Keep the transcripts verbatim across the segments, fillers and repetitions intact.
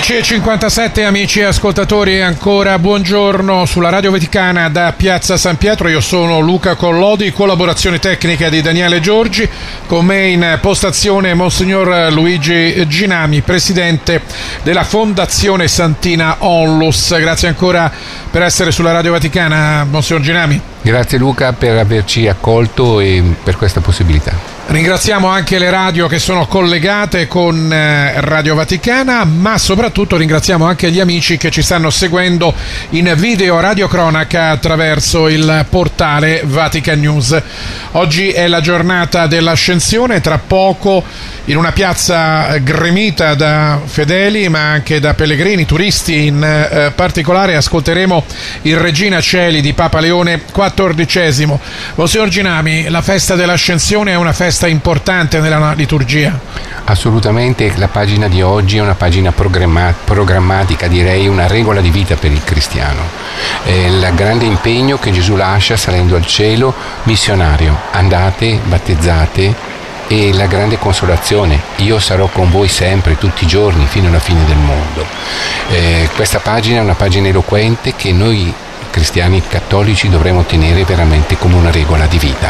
undici e cinquantasette, amici ascoltatori, ancora buongiorno sulla Radio Vaticana da Piazza San Pietro. Io sono Luca Collodi, collaborazione tecnica di Daniele Giorgi, con me in postazione Monsignor Luigi Ginami, presidente della Fondazione Santina Onlus. Grazie ancora per essere sulla Radio Vaticana, Monsignor Ginami. Grazie Luca per averci accolto e per questa possibilità. Ringraziamo anche le radio che sono collegate con Radio Vaticana, ma soprattutto ringraziamo anche gli amici che ci stanno seguendo in video radiocronaca attraverso il portale Vatican News. Oggi è la giornata dell'Ascensione, tra poco in una piazza gremita da fedeli ma anche da pellegrini, turisti in eh, particolare, ascolteremo il Regina Coeli di Papa Leone quattordicesimo. Monsignor Ginami, la festa dell'Ascensione è una festa importante nella liturgia? Assolutamente, la pagina di oggi è una pagina programma- programmatica, direi una regola di vita per il cristiano. È il grande impegno che Gesù lascia salendo al cielo, missionario, andate, battezzate, e la grande consolazione: io sarò con voi sempre, tutti i giorni, fino alla fine del mondo. Eh, questa pagina è una pagina eloquente che noi cristiani cattolici dovremmo tenere veramente come una regola di vita.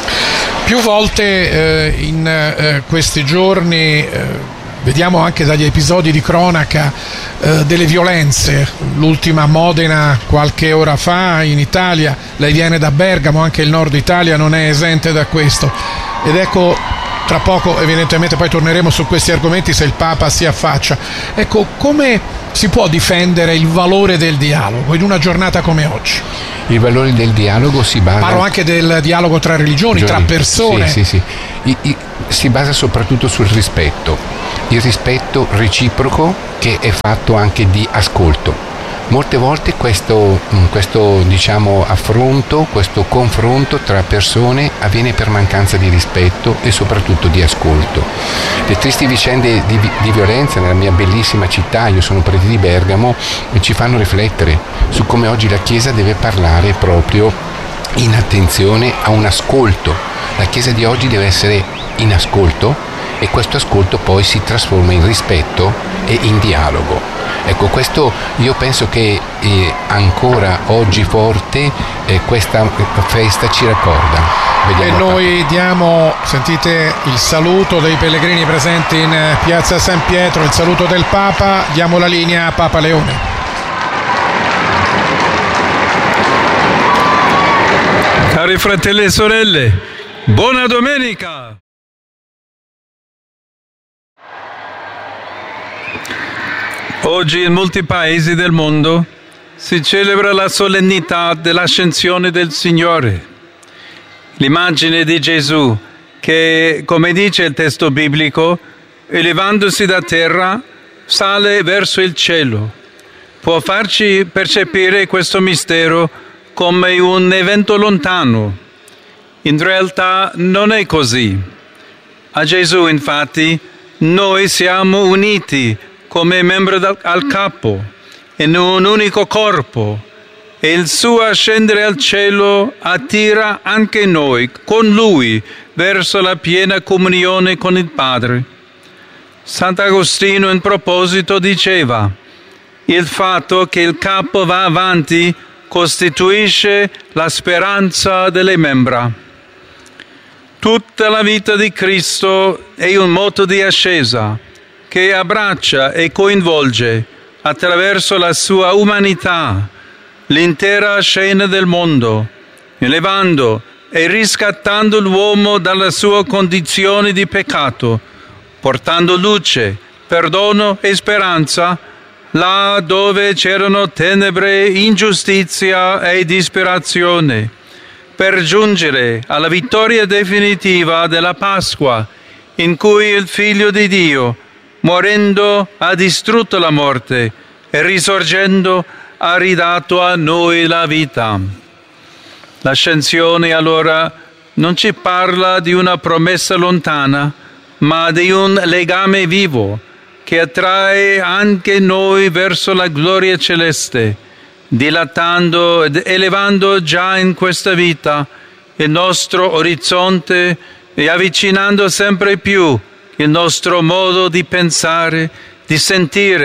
Più volte eh, in eh, questi giorni eh, vediamo anche dagli episodi di cronaca eh, delle violenze. L'ultima a Modena qualche ora fa in Italia, lei viene da Bergamo, anche il nord Italia non è esente da questo. Ed ecco, tra poco evidentemente poi torneremo su questi argomenti se il Papa si affaccia. Ecco, come si può difendere il valore del dialogo in una giornata come oggi? Il valore del dialogo si basa... Parlo anche del dialogo tra religioni, Giorni. tra persone. Sì, sì, sì. I, i, si basa soprattutto sul rispetto. Il rispetto reciproco, che è fatto anche di ascolto. Molte volte questo, questo diciamo, affronto, questo confronto tra persone avviene per mancanza di rispetto e soprattutto di ascolto. Le tristi vicende di, di violenza nella mia bellissima città, io sono prete di Bergamo, ci fanno riflettere su come oggi la Chiesa deve parlare proprio in attenzione a un ascolto. La Chiesa di oggi deve essere in ascolto e questo ascolto poi si trasforma in rispetto e in dialogo. Ecco, questo io penso che eh, ancora oggi forte eh, questa festa ci raccorda. Vediamo e noi diamo, sentite il saluto dei pellegrini presenti in Piazza San Pietro, il saluto del Papa, diamo la linea a Papa Leone. Cari fratelli e sorelle, buona domenica! Oggi in molti paesi del mondo si celebra la solennità dell'ascensione del Signore. L'immagine di Gesù che, come dice il testo biblico, elevandosi da terra, sale verso il cielo, può farci percepire questo mistero come un evento lontano. In realtà non è così. A Gesù, infatti, noi siamo uniti come membro del, al capo, in un unico corpo, e il suo ascendere al cielo attira anche noi, con Lui, verso la piena comunione con il Padre. Sant'Agostino in proposito diceva: il fatto che il capo va avanti costituisce la speranza delle membra. Tutta la vita di Cristo è un moto di ascesa che abbraccia e coinvolge, attraverso la sua umanità, l'intera scena del mondo, elevando e riscattando l'uomo dalla sua condizione di peccato, portando luce, perdono e speranza là dove c'erano tenebre, ingiustizia e disperazione, per giungere alla vittoria definitiva della Pasqua, in cui il Figlio di Dio, morendo, ha distrutto la morte e risorgendo ha ridato a noi la vita. L'ascensione allora non ci parla di una promessa lontana, ma di un legame vivo che attrae anche noi verso la gloria celeste, dilatando ed elevando già in questa vita il nostro orizzonte e avvicinando sempre più il nostro modo di pensare, di sentire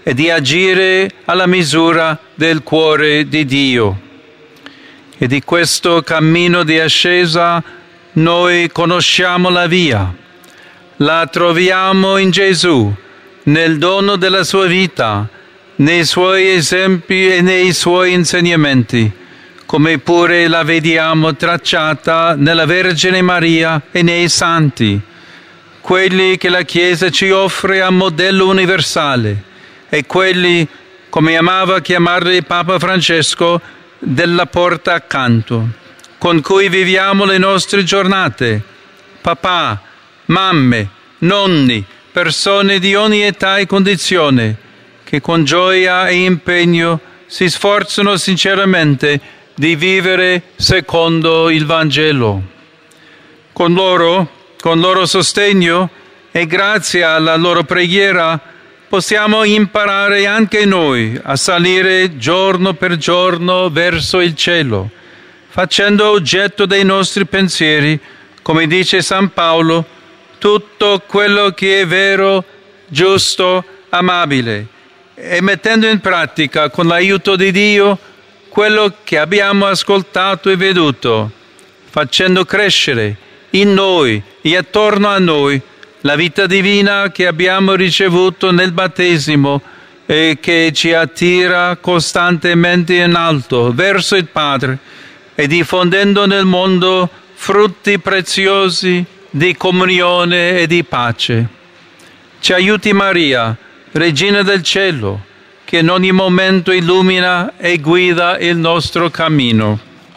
e di agire alla misura del cuore di Dio. E di questo cammino di ascesa noi conosciamo la via. La troviamo in Gesù, nel dono della sua vita, nei suoi esempi e nei suoi insegnamenti, come pure la vediamo tracciata nella Vergine Maria e nei santi, quelli che la Chiesa ci offre a modello universale e quelli, come amava chiamarli Papa Francesco, della porta accanto, con cui viviamo le nostre giornate, papà, mamme, nonni, persone di ogni età e condizione, che con gioia e impegno si sforzano sinceramente di vivere secondo il Vangelo. Con loro, con loro sostegno e grazie alla loro preghiera, possiamo imparare anche noi a salire giorno per giorno verso il cielo, facendo oggetto dei nostri pensieri, come dice San Paolo, tutto quello che è vero, giusto, amabile, e mettendo in pratica, con l'aiuto di Dio, quello che abbiamo ascoltato e veduto, facendo crescere in noi e attorno a noi la vita divina che abbiamo ricevuto nel battesimo e che ci attira costantemente in alto verso il Padre e diffondendo nel mondo frutti preziosi di comunione e di pace. Ci aiuti Maria, Regina del Cielo, che in ogni momento illumina e guida il nostro cammino.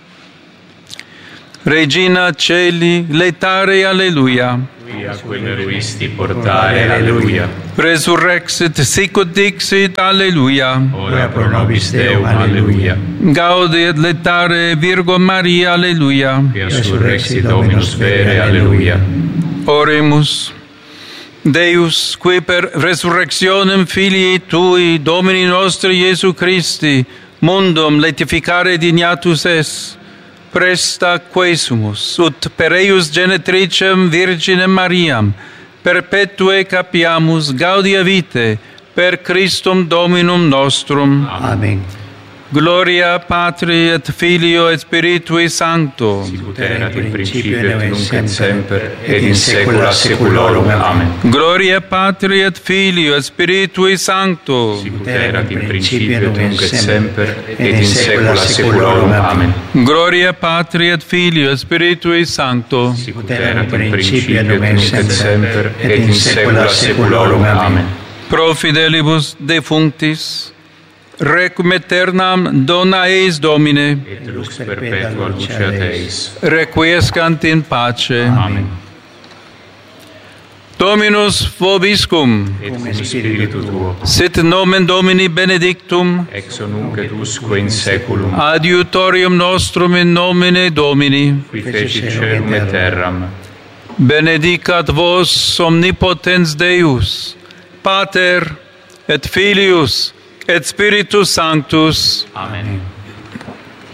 Regina Celi, letare, alleluia. Qui a quelle ruisti portare, alleluia. Resurrexit sicut dixit, alleluia. Ora pro nobis Deum, alleluia. Gaudi et letare, Virgo Maria, alleluia. Resurrexit Dominus vere, alleluia. Oremus. Deus, qui per resurrectionem filii Tui, Domini nostri Iesu Christi, mundum laetificare dignatus es, presta quesumus, ut per eius genetricem Virginem Mariam, perpetue capiamus gaudia vitae, per Christum Dominum nostrum. Amen. Gloria Patri et Filio et Spiritui Sancto. Sicut erat in principio et nunc et semper, et in saecula saeculorum. Amen. Gloria Patri et Filio et Spiritui Sancto. Sicut erat in principio et nunc et semper, et in saecula saeculorum. Amen. Gloria Patri et Filio et Spiritui Sancto. Sicut erat in principio et nunc et semper, et in saecula saeculorum. Amen. Pro fidelibus defunctis, requiem aeternam dona eis Domine, Et lux perpetua luceat eis. requiescant in pace. Amen. Dominus vobiscum, Et cum spiritu tuo, sit nomen Domini benedictum, ex nunc et usque in saeculum, adiutorium nostrum in nomine Domini. qui fecit caelum et terram. Benedicat vos omnipotens Deus, Pater et Filius et Spiritus Sanctus. Amen.